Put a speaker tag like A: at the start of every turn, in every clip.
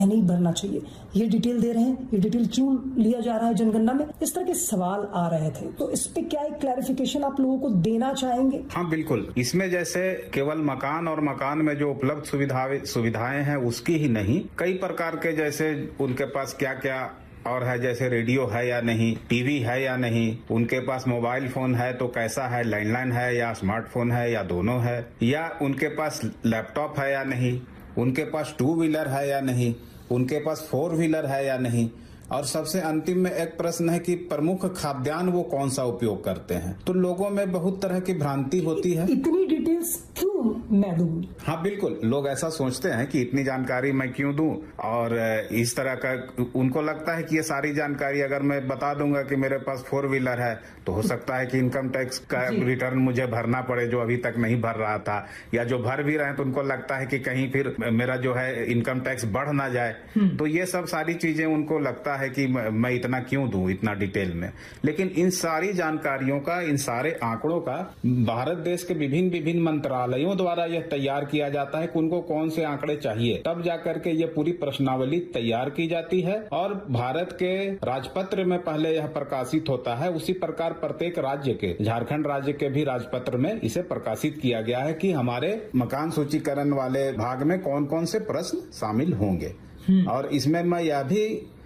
A: नहीं भरना चाहिए, ये डिटेल दे रहे हैं, ये डिटेल क्यों लिया जा रहा है जनगणना में, इस तरह के सवाल आ रहे थे। तो इस पे क्या एक क्लैरिफिकेशन आप लोगों को देना चाहेंगे?
B: हाँ बिल्कुल, इसमें जैसे केवल मकान और मकान में जो उपलब्ध सुविधाएं हैं उसकी ही नहीं, कई प्रकार के जैसे उनके पास क्या क्या और है, जैसे रेडियो है या नहीं, टीवी है या नहीं, उनके पास मोबाइल फोन है तो कैसा है, लैंडलाइन है या स्मार्टफोन है या दोनों है, या उनके पास लैपटॉप है या नहीं, उनके पास 2 व्हीलर है या नहीं, उनके पास 4 व्हीलर है या नहीं, और सबसे अंतिम में एक प्रश्न है कि प्रमुख खाद्यान्न वो कौन सा उपयोग करते हैं। तो लोगों में बहुत तरह की भ्रांति होती है।
A: इतनी डिटेल्स क्यों मैं दूं?
B: हाँ बिल्कुल, लोग ऐसा सोचते हैं कि इतनी जानकारी मैं क्यों दूं, और इस तरह का उनको लगता है कि ये सारी जानकारी अगर मैं बता दूंगा कि मेरे पास 4 व्हीलर है तो हो सकता है कि इनकम टैक्स का रिटर्न मुझे भरना पड़े जो अभी तक नहीं भर रहा था, या जो भर भी रहे हैं तो उनको लगता है कि कहीं फिर मेरा जो है इनकम टैक्स बढ़ ना जाए। तो ये सब सारी चीजें उनको लगता है कि मैं इतना क्यों दूं इतना डिटेल में। लेकिन इन सारी जानकारियों का, इन सारे आंकड़ों का भारत देश के विभिन्न मंत्रालयों द्वारा यह तैयार किया जाता है कि उनको कौन से आंकड़े चाहिए, तब जाकर के ये पूरी प्रश्नावली तैयार की जाती है और भारत के राजपत्र में पहले यह प्रकाशित होता है। उसी प्रकार प्रत्येक राज्य के, झारखंड राज्य के भी राजपत्र में इसे प्रकाशित किया गया है कि हमारे मकान सूचीकरण वाले भाग में कौन कौन से प्रश्न शामिल होंगे। और इसमें मैं यह भी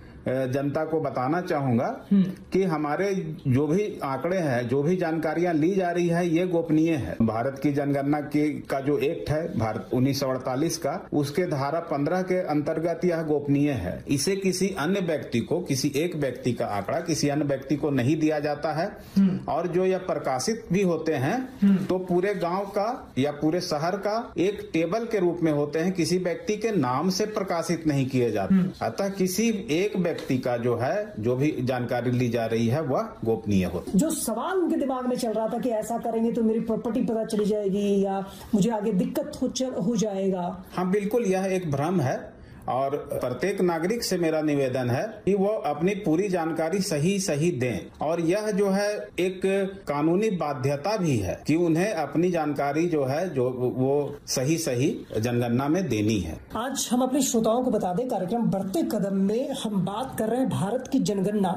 B: जनता को बताना चाहूंगा कि हमारे जो भी आंकड़े हैं, जो भी जानकारियां ली जा रही है, ये गोपनीय है। भारत की जनगणना का जो एक्ट है भारत 1948 का, उसके धारा 15 के अंतर्गत यह गोपनीय है। इसे किसी अन्य व्यक्ति को, किसी एक व्यक्ति का आंकड़ा किसी अन्य व्यक्ति को नहीं दिया जाता है। और जो यह प्रकाशित भी होते हैं तो पूरे गांव का या पूरे शहर का एक टेबल के रूप में होते हैं, किसी व्यक्ति के नाम से प्रकाशित नहीं किए जाते। अतः किसी एक व्यक्ति का जो है, जो भी जानकारी ली जा रही है, वह गोपनीय हो।
A: जो सवाल उनके दिमाग में चल रहा था कि ऐसा करेंगे तो मेरी प्रॉपर्टी पता चली जाएगी या मुझे आगे दिक्कत हो जाएगा,
B: हाँ बिल्कुल, यह एक भ्रम है। और प्रत्येक नागरिक से मेरा निवेदन है कि वो अपनी पूरी जानकारी सही दें। और यह जो है एक कानूनी बाध्यता भी है कि उन्हें अपनी जानकारी जो है जो वो सही जनगणना में देनी है।
A: आज हम अपने श्रोताओं को बता दें, कार्यक्रम बढ़ते कदम में हम बात कर रहे हैं भारत की जनगणना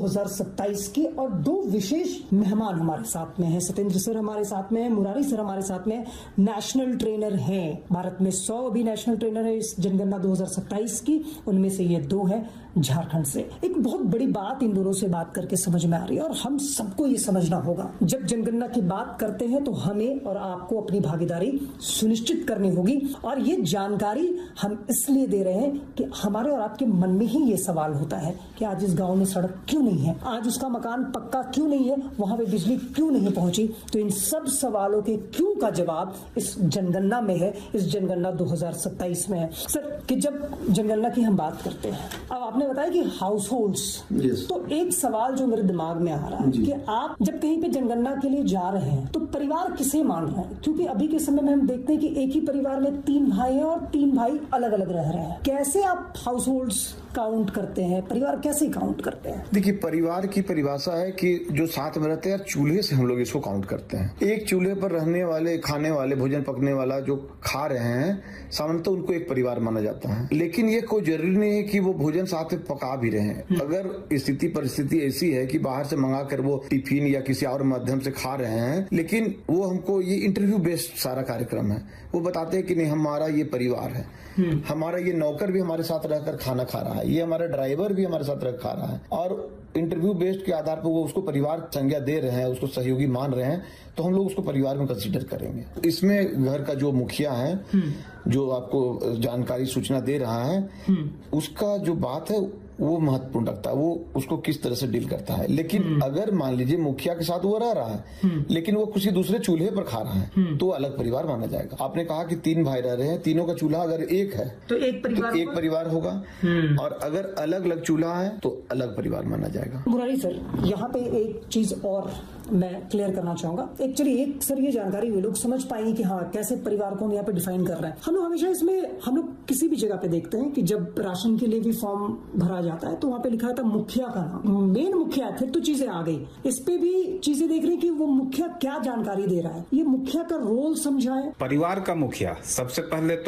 A: 2027 की, और 2 विशेष मेहमान हमारे साथ में हैं। सत्येंद्र सर हमारे साथ में है, मुरारी सर हमारे साथ में नेशनल ट्रेनर हैं। भारत में 100 अभी नेशनल ट्रेनर है इस जनगणना 2027 की, उनमें से ये 2 हैं झारखंड से। एक बहुत बड़ी बात इन दोनों से बात करके समझ में आ रही है, और हम सबको ये समझना होगा, जब जनगणना की बात करते हैं तो हमें और आपको अपनी भागीदारी सुनिश्चित करनी होगी। और ये जानकारी हम इसलिए दे रहे हैं कि हमारे और आपके मन में ही ये सवाल होता है कि आज इस गांव में सड़क क्यों नहीं है, आज उसका मकान पक्का क्यों नहीं है, वहां पे बिजली क्यों नहीं पहुंची। तो इन सब सवालों के क्यों का जवाब इस जनगणना में है, इस जनगणना 2027 में है। सर, कि जब जनगणना की हम बात करते हैं, अब आपने बताया कि हाउस होल्ड्स, तो एक सवाल जो मेरे दिमाग में आ रहा है कि आप जब कहीं पे जनगणना के लिए जा रहे हैं तो परिवार किसे मान रहे हैं? क्योंकि अभी के समय में हम देखते हैं कि एक ही परिवार में 3 भाई हैं और 3 भाई अलग अलग रह रहे हैं। कैसे आप हाउस होल्ड्स काउंट करते हैं, परिवार कैसे काउंट करते हैं?
C: देखिए, परिवार की परिभाषा है कि जो साथ में रहते हैं, चूल्हे से हम लोग इसको काउंट करते हैं। एक चूल्हे पर रहने वाले, खाने वाले, भोजन पकने वाला जो खा रहे हैं, सामान्यतः उनको एक परिवार माना जाता है। लेकिन ये कोई जरूरी नहीं है कि वो भोजन साथ में पका भी रहे हैं। अगर परिस्थिति ऐसी है कि बाहर से मंगा कर वो टिफिन या किसी और माध्यम से खा रहे हैं, लेकिन वो हमको, ये इंटरव्यू बेस्ड सारा कार्यक्रम है, वो बताते हैं कि नहीं, हमारा ये परिवार है, हमारा ये नौकर भी हमारे साथ रहकर खाना खा रहा है, ये हमारा ड्राइवर भी हमारे साथ रह खा रहा है। और इंटरव्यू बेस्ड के आधार पर वो उसको परिवार संज्ञा दे रहे हैं, उसको सहयोगी मान रहे हैं, तो हम लोग उसको परिवार में कंसीडर करेंगे। इसमें घर का जो मुखिया है, जो आपको जानकारी सूचना दे रहा है, उसका जो बात है वो महत्वपूर्ण रखता है, वो उसको किस तरह से डील करता है। लेकिन अगर मान लीजिए मुखिया के साथ वो रह रहा है लेकिन वो किसी दूसरे चूल्हे पर खा रहा है, तो अलग परिवार माना जाएगा। आपने कहा कि 3 भाई रह रहे हैं, तीनों का चूल्हा अगर एक है
A: तो एक परिवार
C: होगा, और अगर अलग अलग चूल्हा है तो अलग परिवार माना जाएगा।
A: मुरारी सर, यहाँ पे एक चीज और मैं क्लियर करना चाहूंगा। एक्चुअली सर, ये जानकारी वे लोग समझ पाएंगे कि हाँ, कैसे परिवार को हम यहाँ पे डिफाइन कर रहे हैं। हम लोग हमेशा इसमें, हम लोग किसी भी जगह पे देखते हैं कि जब राशन के लिए भी फॉर्म भरा जाता है तो वहाँ पे लिखा था मुखिया का नाम, मेन मुखिया है, फिर तो चीजें आ गई। इस पे भी चीजें देख रही कि वो मुखिया क्या जानकारी दे रहा है, ये मुखिया का रोल समझाए।
B: परिवार का मुखिया सबसे पहले तो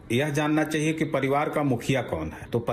B: यह जानना चाहिए कि परिवार का मुखिया कौन है। तो